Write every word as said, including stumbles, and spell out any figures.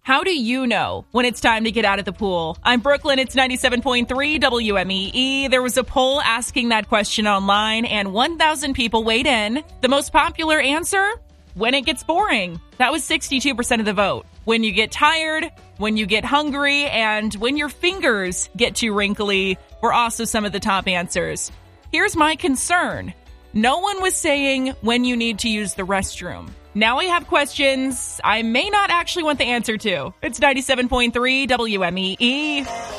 How do you know when it's time to get out of the pool? I'm Brooklyn. It's ninety-seven point three W M E E. There was a poll asking that question online, and one thousand people weighed in. The most popular answer? When it gets boring. That was sixty-two percent of the vote. When you get tired, when you get hungry, and when your fingers get too wrinkly were also some of the top answers. Here's my concern. No one was saying when you need to use the restroom. Now I have questions I may not actually want the answer to. It's ninety-seven point three W M E E.